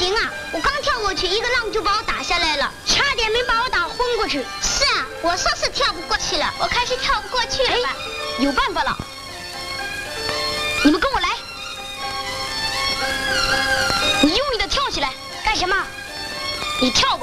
行啊！我刚跳过去，一个浪就把我打下来了，差点没把我打昏过去。是啊，我说是跳不过去了，我看是跳不过去了吧？ 有办法了，你们跟我来，你用力的跳起来，干什么？你跳